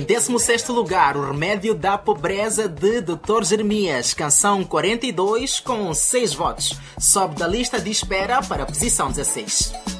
Em 16º lugar, O Remédio da Pobreza de Dr. Jeremias, canção 42 com 6 votos. Sobe da lista de espera para a posição 16.